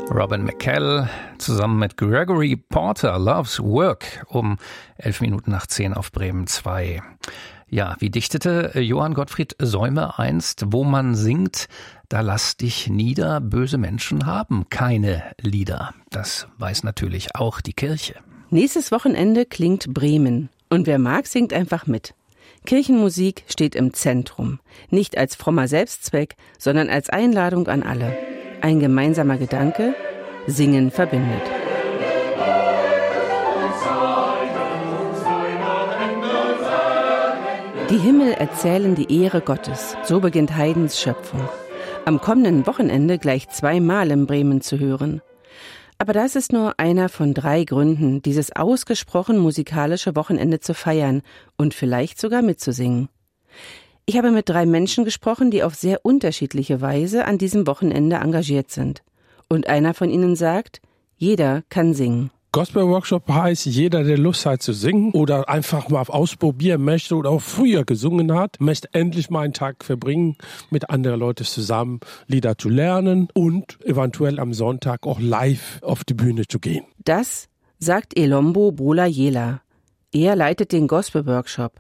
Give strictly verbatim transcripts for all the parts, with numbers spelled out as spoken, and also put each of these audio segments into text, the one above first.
Robin McCall zusammen mit Gregory Porter, Love's Work, um elf Minuten nach zehn auf Bremen zwei. Ja, wie dichtete Johann Gottfried Säume einst, wo man singt, da lass dich nieder, böse Menschen haben keine Lieder. Das weiß natürlich auch die Kirche. Nächstes Wochenende klingt Bremen. Und wer mag, singt einfach mit. Kirchenmusik steht im Zentrum. Nicht als frommer Selbstzweck, sondern als Einladung an alle. Ein gemeinsamer Gedanke, Singen verbindet. Die Himmel erzählen die Ehre Gottes, so beginnt Haydns Schöpfung. Am kommenden Wochenende gleich zweimal in Bremen zu hören. Aber das ist nur einer von drei Gründen, dieses ausgesprochen musikalische Wochenende zu feiern und vielleicht sogar mitzusingen. Ich habe mit drei Menschen gesprochen, die auf sehr unterschiedliche Weise an diesem Wochenende engagiert sind. Und einer von ihnen sagt, jeder kann singen. Gospel-Workshop heißt, jeder, der Lust hat zu singen oder einfach mal ausprobieren möchte oder auch früher gesungen hat, möchte endlich mal einen Tag verbringen, mit anderen Leuten zusammen Lieder zu lernen und eventuell am Sonntag auch live auf die Bühne zu gehen. Das sagt Elombo Bola-Jela. Er leitet den Gospel-Workshop.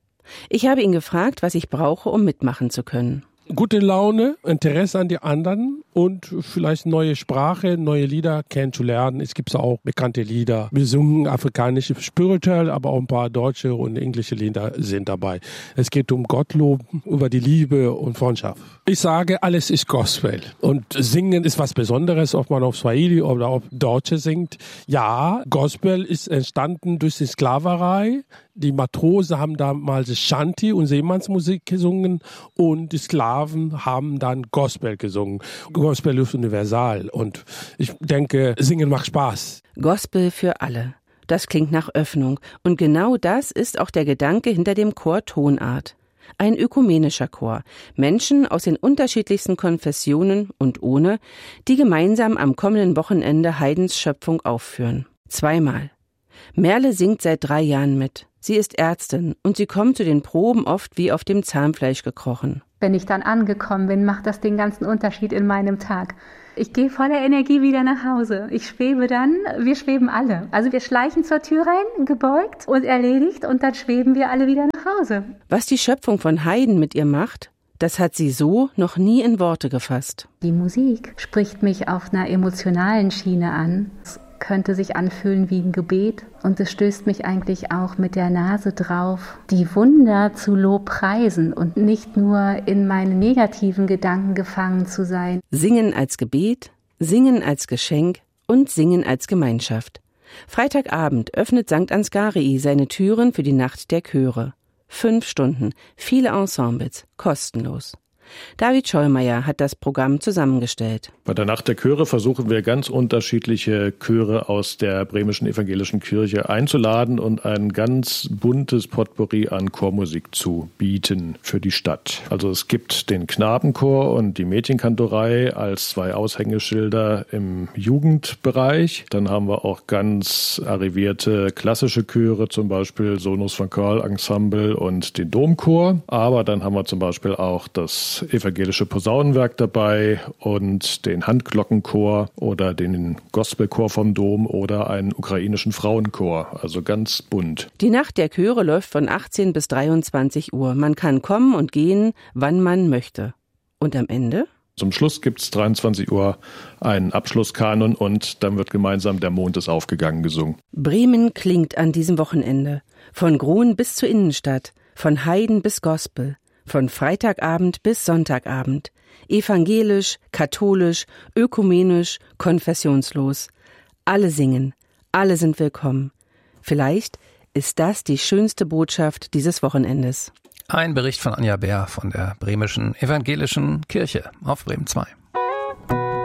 Ich habe ihn gefragt, was ich brauche, um mitmachen zu können. Gute Laune, Interesse an die anderen und vielleicht neue Sprache, neue Lieder kennenzulernen. Es gibt auch bekannte Lieder. Wir singen afrikanische Spiritual, aber auch ein paar deutsche und englische Lieder sind dabei. Es geht um Gottlob, über die Liebe und Freundschaft. Ich sage, alles ist Gospel. Und Singen ist was Besonderes, ob man auf Swahili oder auf Deutsche singt. Ja, Gospel ist entstanden durch die Sklaverei. Die Matrosen haben damals Shanty und Seemannsmusik gesungen und die Sklaven haben dann Gospel gesungen. Gospel ist universal und ich denke, Singen macht Spaß. Gospel für alle. Das klingt nach Öffnung und genau das ist auch der Gedanke hinter dem Chor Tonart. Ein ökumenischer Chor. Menschen aus den unterschiedlichsten Konfessionen und ohne, die gemeinsam am kommenden Wochenende Haydns Schöpfung aufführen. Zweimal. Merle singt seit drei Jahren mit. Sie ist Ärztin und sie kommt zu den Proben oft wie auf dem Zahnfleisch gekrochen. Wenn ich dann angekommen bin, macht das den ganzen Unterschied in meinem Tag. Ich gehe voller Energie wieder nach Hause. Ich schwebe dann, wir schweben alle. Also wir schleichen zur Tür rein, gebeugt und erledigt und dann schweben wir alle wieder nach Hause. Was die Schöpfung von Haydn mit ihr macht, das hat sie so noch nie in Worte gefasst. Die Musik spricht mich auf einer emotionalen Schiene an. Es könnte sich anfühlen wie ein Gebet und es stößt mich eigentlich auch mit der Nase drauf, die Wunder zu lobpreisen und nicht nur in meinen negativen Gedanken gefangen zu sein. Singen als Gebet, Singen als Geschenk und Singen als Gemeinschaft. Freitagabend öffnet Sankt Ansgarii seine Türen für die Nacht der Chöre. Fünf Stunden, viele Ensembles, kostenlos. David Schollmeier hat das Programm zusammengestellt. Bei der Nacht der Chöre versuchen wir ganz unterschiedliche Chöre aus der Bremischen Evangelischen Kirche einzuladen und ein ganz buntes Potpourri an Chormusik zu bieten für die Stadt. Also es gibt den Knabenchor und die Mädchenkantorei als zwei Aushängeschilder im Jugendbereich. Dann haben wir auch ganz arrivierte klassische Chöre, zum Beispiel Sonus von Karl Ensemble und den Domchor. Aber dann haben wir zum Beispiel auch das evangelische Posaunenwerk dabei und den Handglockenchor oder den Gospelchor vom Dom oder einen ukrainischen Frauenchor, also ganz bunt. Die Nacht der Chöre läuft von achtzehn bis dreiundzwanzig Uhr. Man kann kommen und gehen, wann man möchte. Und am Ende? Zum Schluss gibt es dreiundzwanzig Uhr einen Abschlusskanon und dann wird gemeinsam Der Mond ist aufgegangen gesungen. Bremen klingt an diesem Wochenende. Von Groen bis zur Innenstadt, von Haydn bis Gospel. Von Freitagabend bis Sonntagabend. Evangelisch, katholisch, ökumenisch, konfessionslos. Alle singen, alle sind willkommen. Vielleicht ist das die schönste Botschaft dieses Wochenendes. Ein Bericht von Anja Bär von der Bremischen Evangelischen Kirche auf Bremen zwei.